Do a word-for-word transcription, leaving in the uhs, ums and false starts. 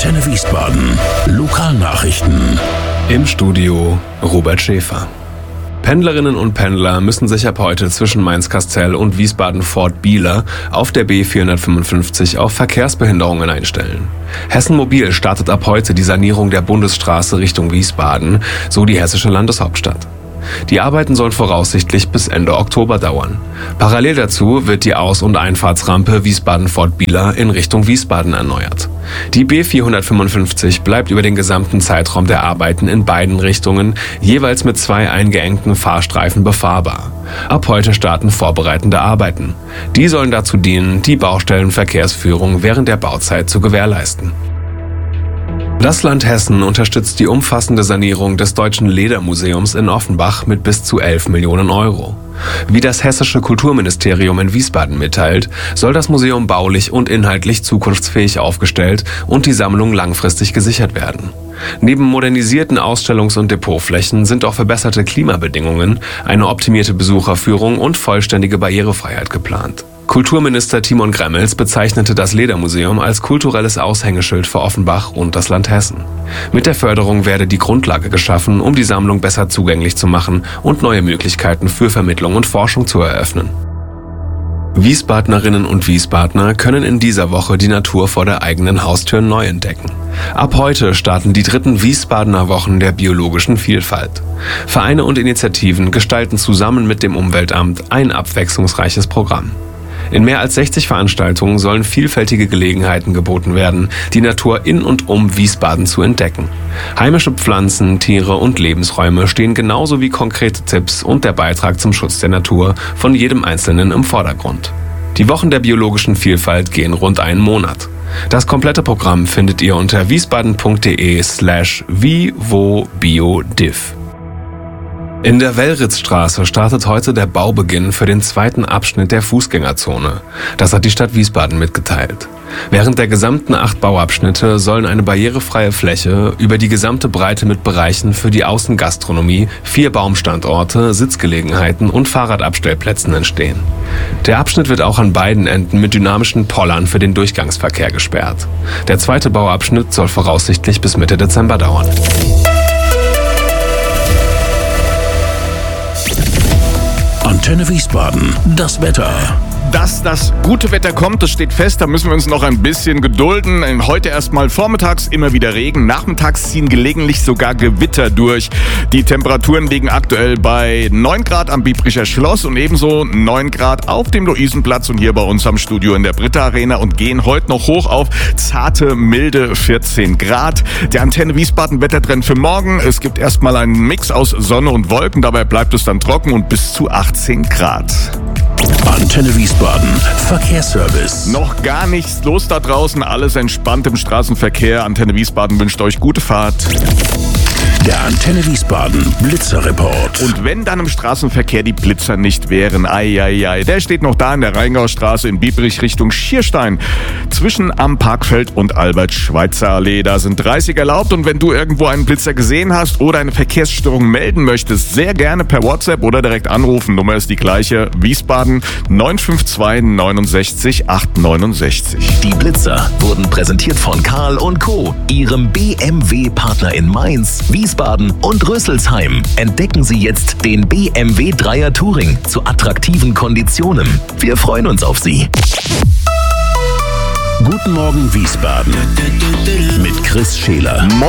Antenne Wiesbaden. Lokalnachrichten. Im Studio Robert Schäfer. Pendlerinnen und Pendler müssen sich ab heute zwischen Mainz-Kastel und Wiesbaden-Fort-Bieler auf der B vierhundertfünfundfünfzig auf Verkehrsbehinderungen einstellen. Hessen Mobil startet ab heute die Sanierung der Bundesstraße Richtung Wiesbaden, so die hessische Landeshauptstadt. Die Arbeiten sollen voraussichtlich bis Ende Oktober dauern. Parallel dazu wird die Aus- und Einfahrtsrampe Wiesbaden-Fort-Bieler in Richtung Wiesbaden erneuert. Die B vierhundertfünfundfünfzig bleibt über den gesamten Zeitraum der Arbeiten in beiden Richtungen jeweils mit zwei eingeengten Fahrstreifen befahrbar. Ab heute starten vorbereitende Arbeiten. Die sollen dazu dienen, die Baustellenverkehrsführung während der Bauzeit zu gewährleisten. Das Land Hessen unterstützt die umfassende Sanierung des Deutschen Ledermuseums in Offenbach mit bis zu elf Millionen Euro. Wie das hessische Kulturministerium in Wiesbaden mitteilt, soll das Museum baulich und inhaltlich zukunftsfähig aufgestellt und die Sammlung langfristig gesichert werden. Neben modernisierten Ausstellungs- und Depotflächen sind auch verbesserte Klimabedingungen, eine optimierte Besucherführung und vollständige Barrierefreiheit geplant. Kulturminister Timon Gremmels bezeichnete das Ledermuseum als kulturelles Aushängeschild für Offenbach und das Land Hessen. Mit der Förderung werde die Grundlage geschaffen, um die Sammlung besser zugänglich zu machen und neue Möglichkeiten für Vermittlung und Forschung zu eröffnen. Wiesbadnerinnen und Wiesbadner können in dieser Woche die Natur vor der eigenen Haustür neu entdecken. Ab heute starten die dritten Wiesbadener Wochen der biologischen Vielfalt. Vereine und Initiativen gestalten zusammen mit dem Umweltamt ein abwechslungsreiches Programm. In mehr als sechzig Veranstaltungen sollen vielfältige Gelegenheiten geboten werden, die Natur in und um Wiesbaden zu entdecken. Heimische Pflanzen, Tiere und Lebensräume stehen genauso wie konkrete Tipps und der Beitrag zum Schutz der Natur von jedem Einzelnen im Vordergrund. Die Wochen der biologischen Vielfalt gehen rund einen Monat. Das komplette Programm findet ihr unter wiesbaden.de slash vivobiodiv. In der Wellritzstraße startet heute der Baubeginn für den zweiten Abschnitt der Fußgängerzone. Das hat die Stadt Wiesbaden mitgeteilt. Während der gesamten acht Bauabschnitte sollen eine barrierefreie Fläche über die gesamte Breite mit Bereichen für die Außengastronomie, vier Baumstandorte, Sitzgelegenheiten und Fahrradabstellplätzen entstehen. Der Abschnitt wird auch an beiden Enden mit dynamischen Pollern für den Durchgangsverkehr gesperrt. Der zweite Bauabschnitt soll voraussichtlich bis Mitte Dezember dauern. Antenne Wiesbaden. Das Wetter. Dass das gute Wetter kommt, das steht fest, da müssen wir uns noch ein bisschen gedulden. Heute erstmal vormittags immer wieder Regen, nachmittags ziehen gelegentlich sogar Gewitter durch. Die Temperaturen liegen aktuell bei neun Grad am Biebricher Schloss und ebenso neun Grad auf dem Luisenplatz und hier bei uns am Studio in der Britta Arena und gehen heute noch hoch auf zarte, milde vierzehn Grad. Der Antenne Wiesbaden Wettertrend für morgen. Es gibt erstmal einen Mix aus Sonne und Wolken, dabei bleibt es dann trocken und bis zu achtzehn Grad. Antenne Wiesbaden. Verkehrsservice. Noch gar nichts los da draußen, alles entspannt im Straßenverkehr. Antenne Wiesbaden wünscht euch gute Fahrt. Der Antenne Wiesbaden Blitzerreport. Und wenn dann im Straßenverkehr die Blitzer nicht wären, ei, ei, ei, der steht noch da in der Rheingaustraße in Biebrich Richtung Schierstein. Zwischen am Parkfeld und Albert-Schweitzer-Allee. Da sind dreißig erlaubt und wenn du irgendwo einen Blitzer gesehen hast oder eine Verkehrsstörung melden möchtest, sehr gerne per WhatsApp oder direkt anrufen. Nummer ist die gleiche. Wiesbaden neun fünf zwei neun sechs acht neun sechs. Die Blitzer wurden präsentiert von Karl und Co., ihrem B M W-Partner in Mainz, Wiesbaden und Rüsselsheim. Entdecken Sie jetzt den B M W Dreier Touring zu attraktiven Konditionen. Wir freuen uns auf Sie. Guten Morgen Wiesbaden mit Chris Scheler.